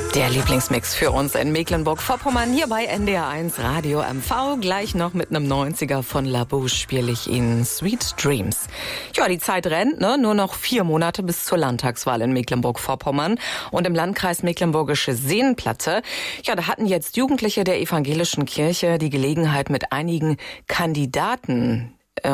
Der Lieblingsmix für uns in Mecklenburg-Vorpommern hier bei NDR1 Radio MV. Gleich noch mit einem 90er von La Bouche spiele ich Ihnen Sweet Dreams. Ja, die Zeit rennt, ne? Nur noch 4 Monate bis zur Landtagswahl in Mecklenburg-Vorpommern und im Landkreis Mecklenburgische Seenplatte. Ja, da hatten jetzt Jugendliche der evangelischen Kirche die Gelegenheit, mit einigen Kandidaten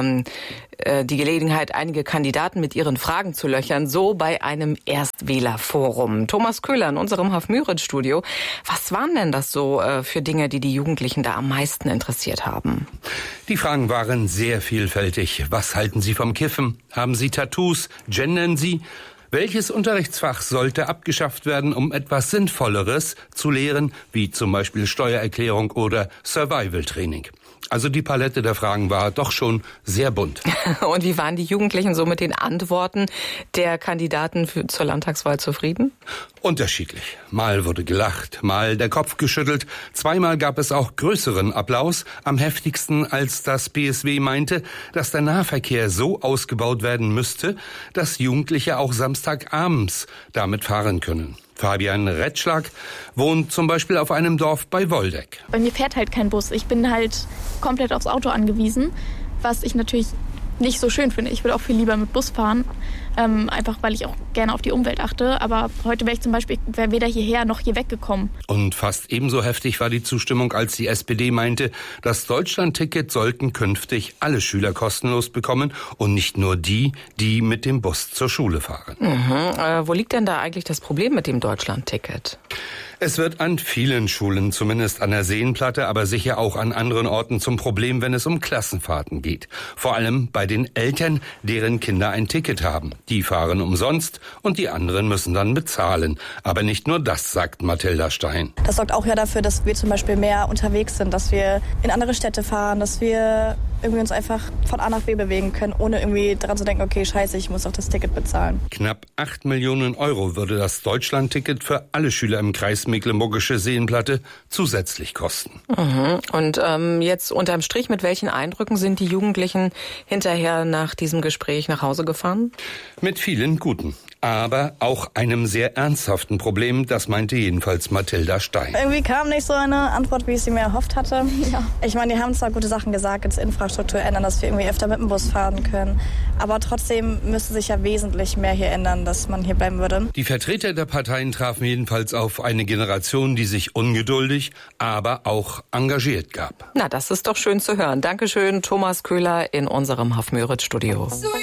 einige Kandidaten mit ihren Fragen zu löchern, so bei einem Erstwählerforum. Thomas Köhler in unserem Haf-Müritz-Studio. Was waren denn das so für Dinge, die die Jugendlichen da am meisten interessiert haben? Die Fragen waren sehr vielfältig. Was halten Sie vom Kiffen? Haben Sie Tattoos? Gendern Sie? Welches Unterrichtsfach sollte abgeschafft werden, um etwas Sinnvolleres zu lehren, wie zum Beispiel Steuererklärung oder Survival-Training? Also die Palette der Fragen war doch schon sehr bunt. Und wie waren die Jugendlichen so mit den Antworten der Kandidaten zur Landtagswahl zufrieden? Unterschiedlich. Mal wurde gelacht, mal der Kopf geschüttelt. Zweimal gab es auch größeren Applaus. Am heftigsten, als das BSW meinte, dass der Nahverkehr so ausgebaut werden müsste, dass Jugendliche auch samstagabends damit fahren können. Fabian Retschlag wohnt zum Beispiel auf einem Dorf bei Woldeck. Bei mir fährt halt kein Bus. Ich bin halt komplett aufs Auto angewiesen, was ich natürlich nicht so schön finde. Ich würde auch viel lieber mit Bus fahren, einfach weil ich auch gerne auf die Umwelt achte. Aber heute wäre ich zum Beispiel weder hierher noch hier weggekommen. Und fast ebenso heftig war die Zustimmung, als die SPD meinte, das Deutschlandticket sollten künftig alle Schüler kostenlos bekommen und nicht nur die, die mit dem Bus zur Schule fahren. Wo liegt denn da eigentlich das Problem mit dem Deutschlandticket? Es wird an vielen Schulen, zumindest an der Seenplatte, aber sicher auch an anderen Orten zum Problem, wenn es um Klassenfahrten geht. Vor allem bei den Eltern, deren Kinder ein Ticket haben. Die fahren umsonst und die anderen müssen dann bezahlen. Aber nicht nur das, sagt Mathilda Stein. Das sorgt auch ja dafür, dass wir zum Beispiel mehr unterwegs sind, dass wir in andere Städte fahren, dass wir irgendwie uns einfach von A nach B bewegen können, ohne irgendwie daran zu denken, okay, scheiße, ich muss auch das Ticket bezahlen. Knapp 8 Millionen Euro würde das Deutschlandticket für alle Schüler im Kreis Mecklenburgische Seenplatte zusätzlich kosten. Und jetzt unterm Strich, mit welchen Eindrücken sind die Jugendlichen hinterher nach diesem Gespräch nach Hause gefahren? Mit vielen guten, aber auch einem sehr ernsthaften Problem, das meinte jedenfalls Mathilda Stein. Irgendwie kam nicht so eine Antwort, wie ich sie mir erhofft hatte. Ja. Ich meine, die haben zwar gute Sachen gesagt, jetzt Infrastruktur ändern, dass wir irgendwie öfter mit dem Bus fahren können, aber trotzdem müsste sich ja wesentlich mehr hier ändern, dass man hier bleiben würde. Die Vertreter der Parteien trafen jedenfalls auf eine Generation, die sich ungeduldig, aber auch engagiert gab. Na, das ist doch schön zu hören. Dankeschön, Thomas Köhler in unserem Haf-Müritz-Studio.